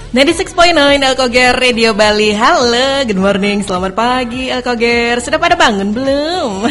96.9 Alkoger Radio Bali. Halo, good morning, selamat pagi Alkoger. Sudah pada bangun belum?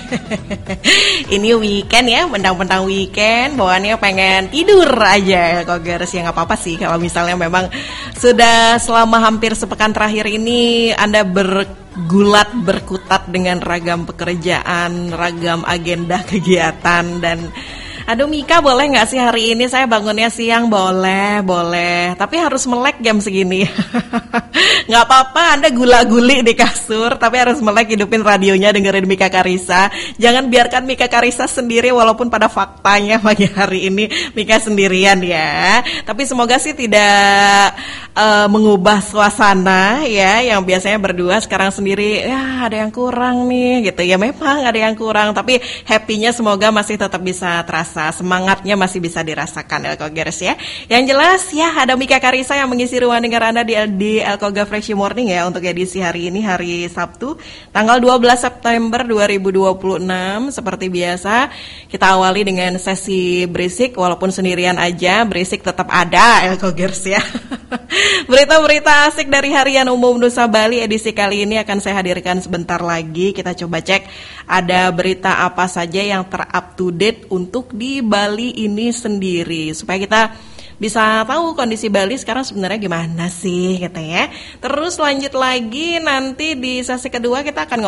Ini weekend ya, mentang-mentang weekend, bawaannya pengen tidur aja Alkoger sih. Gak apa-apa sih kalau misalnya memang sudah selama hampir sepekan terakhir ini Anda bergulat berkutat dengan ragam pekerjaan, ragam agenda kegiatan. Dan aduh Mika, boleh gak sih hari ini saya bangunnya siang? Boleh. Tapi harus melek jam segini. Gak apa-apa Anda gula-guli di kasur, tapi harus melek, hidupin radionya, dengerin Mika Karisa. Jangan biarkan Mika Karisa sendiri, walaupun pada faktanya pagi hari ini Mika sendirian ya. Tapi semoga sih tidak mengubah suasana ya, yang biasanya berdua sekarang sendiri. Ya ada yang kurang nih gitu ya, memang ada yang kurang. Tapi happy-nya semoga masih tetap bisa terasa, semangatnya masih bisa dirasakan Alkogers ya. Yang jelas ya, ada Mika Karisa yang mengisi ruang dengar Anda di Alkoga Fresh Morning ya, untuk edisi hari ini, hari Sabtu tanggal 12 September 2026. Seperti biasa kita awali dengan sesi berisik, walaupun sendirian aja berisik tetap ada Alkogers ya. Berita-berita asik dari Harian Umum Nusa Bali edisi kali ini akan saya hadirkan sebentar lagi. Kita coba cek ada berita apa saja yang ter-up to date untuk di Bali ini sendiri, supaya kita bisa tahu kondisi Bali sekarang sebenarnya gimana sih gitu ya. Terus lanjut lagi nanti di sesi kedua kita akan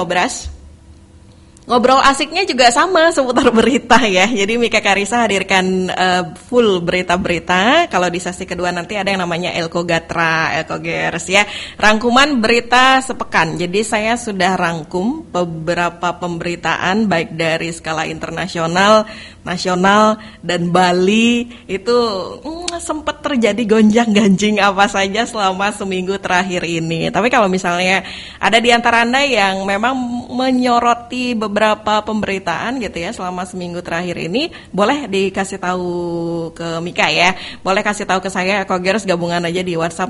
ngobrol asiknya juga sama seputar berita ya. Jadi Mika Karisa hadirkan full berita-berita. Kalau di sesi kedua nanti ada yang namanya Elkogatra, Elkogers ya, rangkuman berita sepekan. Jadi saya sudah rangkum beberapa pemberitaan baik dari skala internasional, nasional, dan Bali. Itu sempat terjadi gonjang-ganjing apa saja selama seminggu terakhir ini. Tapi kalau misalnya ada di antara Anda yang memang menyoroti beberapa pemberitaan gitu ya selama seminggu terakhir ini, boleh dikasih tahu ke Mika ya. Boleh kasih tahu ke saya, Alkogers, gabungan aja di WhatsApp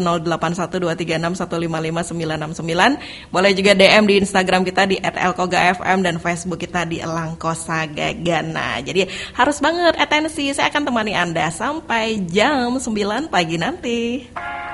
081236155969. Boleh juga DM di Instagram kita di @elkogafm dan Facebook kita di Elangkosa Gagana. Jadi harus banget atensi, saya akan temani Anda sampai jam 9 pagi nanti.